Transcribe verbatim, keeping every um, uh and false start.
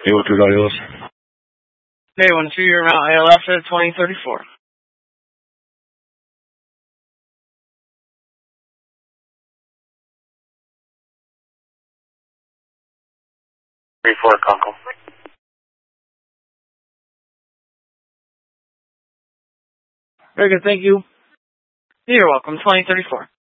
Hey, what's your I L S? Hey, one two, your amount I L S at twenty thirty-four. three four, Conkle. Very good, thank you. You're welcome, twenty thirty-four.